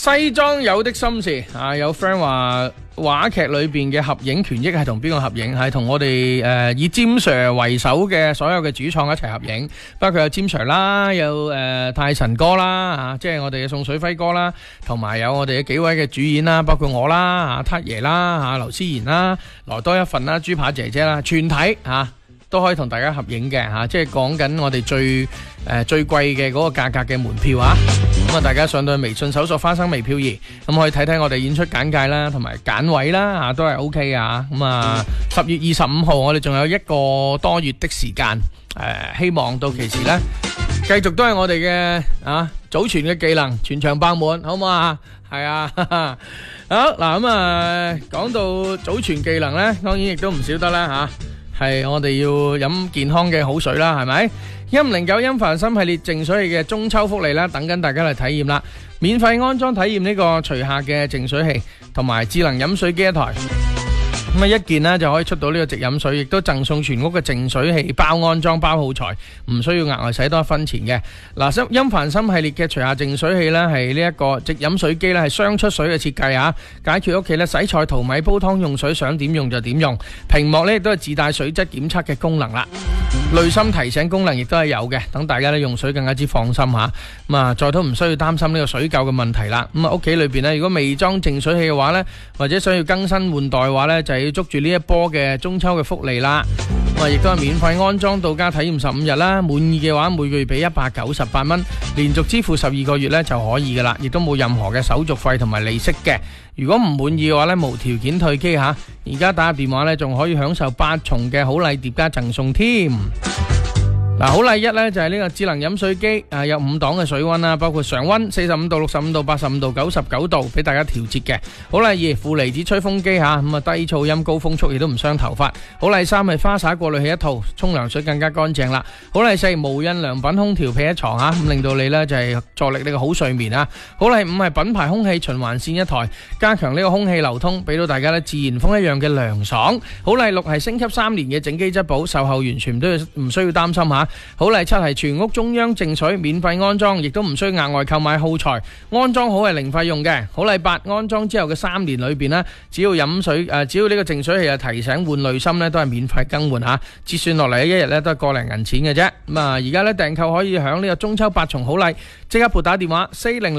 西裝有的心事啊，有 friend 話話劇裏邊嘅合影權益係同邊個合影？係同我哋以詹 Sir 為首嘅所有嘅主創一齊合影，包括有詹 Sir 啦，有泰臣哥啦，即係我哋嘅宋水輝哥啦，同埋有我哋嘅幾位嘅主演啦，包括我啦，撻爺啦，劉思賢啦，來多一份啦，豬扒姐姐啦，全體都可以同大家合影嘅即係講緊我哋最貴嘅嗰個價格嘅門票咁大家上到去微信搜索花生微票2，咁可以睇睇我哋演出簡介啦，同埋揀位啦都係 OK 噶咁10月25號我哋仲有一個多月的時間，希望到期時呢，繼續都係我哋嘅祖傳嘅技能全場爆滿，好唔好啊？係啊，好嗱咁講到祖傳技能呢，當然亦都唔少得啦係我哋要飲健康嘅好水啦，係咪？109音凡心系列淨水器嘅中秋福利啦，等緊大家嚟體驗啦！免費安裝體驗呢個除下嘅淨水器，同埋智能飲水機一台。咁一件呢就可以出到呢個直飲水，亦都贈送全屋嘅淨水器包安裝包耗材，唔需要額外使多一分錢嘅。嗱，音凡心系列嘅除下淨水器呢，係呢一個直飲水機呢，係雙出水嘅設計解決屋企呢洗菜、淘米、煲湯用水想點用就點用。屏幕呢亦都係自帶水質檢測嘅功能啦，濾芯提醒功能亦都係有嘅，等大家呢用水更加之放心再都唔需要擔心呢個水垢嘅問題啦。屋企裏邊呢，如果未裝淨水器嘅話呢，或者想要更新換代嘅話呢，就係要捉住呢一波嘅中秋嘅福利啦，亦都係免費安裝到家體驗15日啦，滿意嘅話每個月俾198蚊，連續支付12個月呢就可以噶啦，亦都冇任何嘅手續費同埋利息嘅。如果唔滿意嘅話呢，無條件退機而家打入電話呢，仲可以享受8重嘅好禮疊加贈送添。好禮一呢，就係呢個智能飲水機有5檔嘅水溫啦，包括常溫45度、65度、85度、99度俾大家調節嘅。好禮2負離子吹風機低噪音高風速亦都唔傷頭髮。好禮3係花灑過濾器一套，沖涼水更加乾淨啦。好禮4無印良品空調被一床咁令到你呢就係助力你個好睡眠好禮5係品牌空氣循環扇一台，加強呢個空氣流通，俾到大家呢自然風一樣嘅涼爽。好禮6係升級3年嘅整機質保，售後完全唔需要擔心好禮7係全屋中央淨水免費安裝，亦都唔需要額外購買耗材，安裝好係零費用嘅。好禮8安裝之後嘅3年裏邊呢，只要飲水只要呢個淨水器提醒換濾芯呢，都係免費更換折算落嚟一日呢都係個零銀錢嘅啫。而家呢訂購可以響呢個中秋8重好禮，即刻撥打電話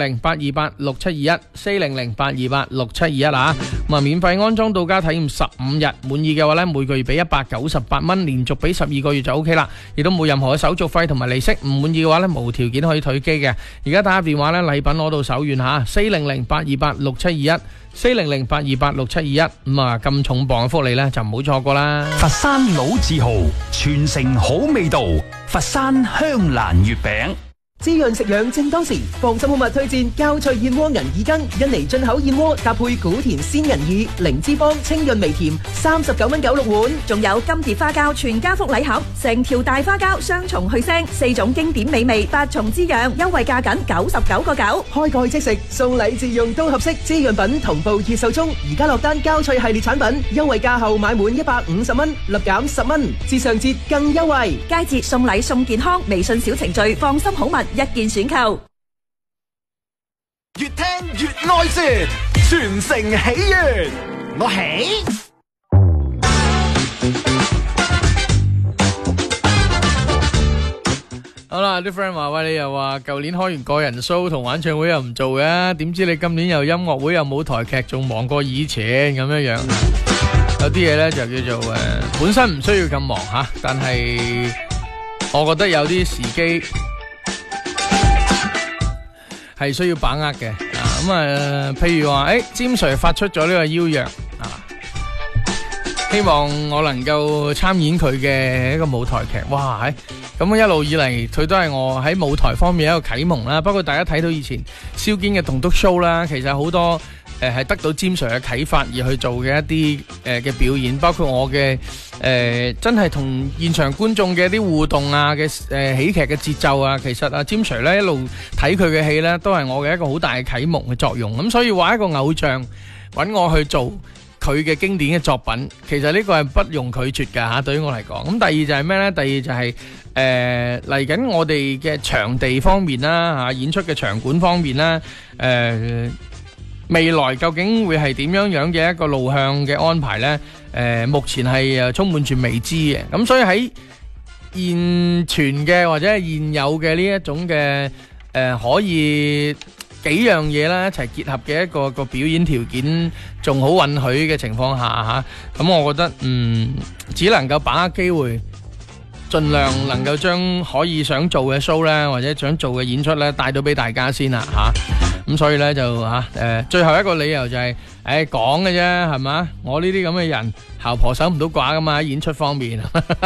400-828-6721 400-828-6721免費安裝到家體驗15日，滿意嘅話呢，每個月俾198蚊，連續俾12個月就 OK 啦，亦都冇任何嘅手續費同埋利息，唔滿意嘅話呢，無條件可以退機嘅。而家打入電話呢，禮品攞到手軟400-828-6721 400-828-6721咁重磅嘅福利呢，就唔好錯過啦。 佛山老字號，傳承好味道，佛山香蘭月餅。 滋潤食養正當時，放心好物推薦膠脆燕窩銀耳羹，印尼進口燕窩搭配古田鮮銀耳，零脂肪清潤微甜，39.96蚊碗。 仲有金蝶花膠全家福禮盒，成條大花膠雙重去腥，4種經典美味，8重滋養，優惠價僅99.9。 開蓋即食，送禮自用都合適。滋潤品同步熱售中，而家落單膠脆系列產品，優惠價後買滿150蚊，立減10蚊，至上節更優惠。 佳節送禮送健康，微信小程序放心好物一鍵選購。 越聽越愛説，全城喜悅，我喜。 好啦，啲 friend 話喂，你又話舊年開完個人 show 同玩唱會又唔做嘅，點知你今年又音樂會又舞台劇，仲忙過以前咁樣樣。有啲嘢呢就叫做本身唔需要咁忙但係我覺得有啲時機係需要把握嘅譬如話詹 Sir 發出咗呢個邀約希望我能夠參演佢嘅一個舞台劇。哇咁一路以嚟佢都係我喺舞台方面一個啟蒙啦。不過大家睇到以前蕭堅嘅棟篤 show 啦，其實好多係得到詹 Sir 嘅啟發而去做嘅一啲嘅表演，包括我嘅真係同現場觀眾嘅一啲互動嘅喜劇嘅節奏其實詹 Sir 咧一路睇佢嘅戲咧都係我嘅一個好大嘅啟蒙嘅作用。咁所以話一個偶像揾我去做佢嘅經典嘅作品，其實呢個係不容拒絕㗎對於我嚟講。咁第二就係咩呢？第二就係嚟緊我哋嘅場地方面啦演出嘅場館方面啦未來究竟會係點樣嘅一個路向嘅安排呢？目前係充滿住未知嘅，咁所以喺現存嘅或者係現有嘅呢一種嘅可以幾樣嘢啦一齊結合嘅一個表演條件仲好允許嘅情況下嚇，咁我覺得只能夠把握機會，盡量能夠將可以想做嘅 show 咧，或者想做嘅演出咧帶到俾大家先啦嚇。咁所以咧就最後一個理由就係講嘅啫，係嘛？我呢啲咁嘅人，姣婆守唔到寡噶嘛，喺演出方面。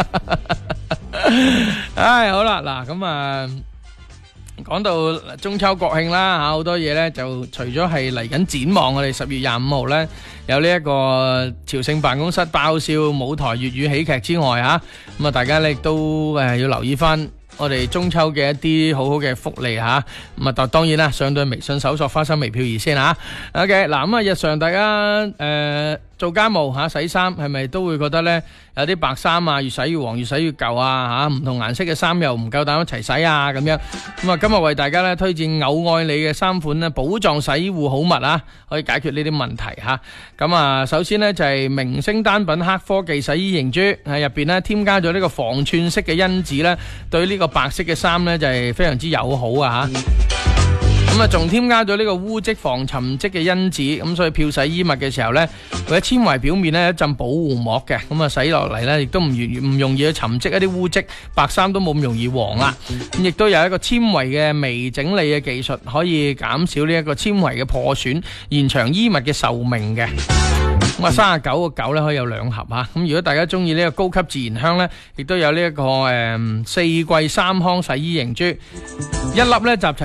好啦，嗱咁講到中秋國慶啦嚇，好多嘢咧就除咗係嚟緊展望我哋10月25號咧有呢一個朝聖辦公室爆笑舞台粵語喜劇之外嚇，咁大家咧亦都要留意翻我哋中秋嘅一啲好好嘅福利嚇，咁當然啦，上到微信搜索花生微票而先嚇。OK， 嗱咁日常大家做家務洗衫係咪都會覺得咧有啲白衫越洗越黃，越洗越舊唔同顏色嘅衫又唔夠膽一齊洗咁樣。咁今日為大家咧推薦偶愛你嘅3款咧寶藏洗護好物可以解決呢啲問題嚇。咁首先呢，就係明星單品黑科技洗衣凝珠，喺入邊咧添加咗呢個防串式嘅因子咧，對呢個白色嘅衫咧就係非常之友好嚇。咁仲添加咗呢個污漬防沉積嘅因子，咁所以漂洗衣物嘅時候呢，佢喺纖維表面呢一浸保護膜嘅，咁洗落嚟呢亦都唔容易去沉積一啲污漬，白衫都冇咁容易黃啦。咁亦都有一個纖維嘅微整理嘅技術，可以減少呢一個纖維嘅破損，延長衣物嘅壽命嘅。咁39個9咧可以有2盒嚇。咁如果大家中意呢個高級自然香呢，亦都有呢一個4季3康洗衣凝珠，一粒呢集齊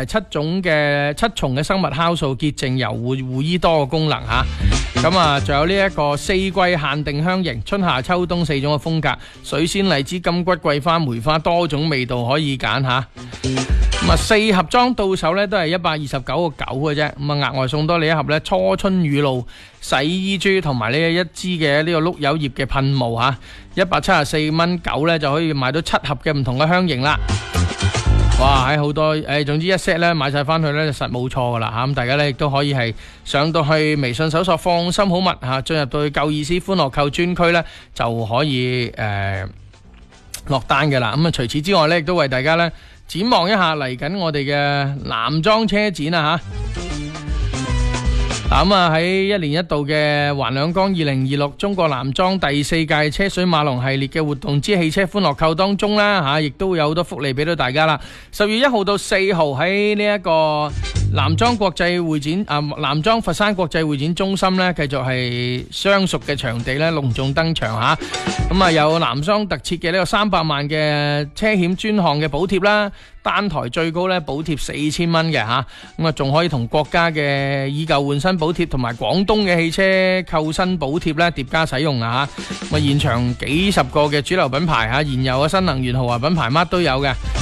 7重嘅生物酵素潔淨油護衣多個功能嚇。咁仲有呢一個4季限定香型，春夏秋冬4種嘅風格，水仙荔枝金桔桂花梅花多種味道可以揀嚇。咁4盒裝到手呢都係129個9嘅啫。咁額外送多你一盒呢初春雨露洗衣珠同埋呢一支嘅呢個碌柚葉嘅噴霧嚇，174蚊9呢就可以買到7盒嘅唔同嘅香型啦。哇，好多總之一 set 咧買晒翻去咧就實冇錯噶啦嚇。咁大家咧亦都可以係上到去微信搜索放心好物嚇，進入到去舊意思歡樂購專區咧就可以落單嘅啦。咁除此之外咧亦都為大家咧展望一下嚟緊我哋嘅男裝車展嚇。咁喺1年1度嘅環兩江2026中國男裝第4屆車水馬龍系列嘅活動之汽車歡樂購當中啦亦都有好多福利俾到大家啦。10月1號到4號喺呢一個男裝國際會展男裝佛山國際會展中心呢，繼續係相熟嘅場地呢隆重登場嚇。咁有男裝特設嘅呢個300萬嘅車險專項嘅補貼啦，單台最高呢補貼4000蚊嘅嚇。咁仲可以同國家嘅以舊換新補貼同埋廣東嘅汽車購新補貼呢疊加使用嚇。現場幾十個嘅主流品牌現有嘅新能源豪華品牌乜都有嘅。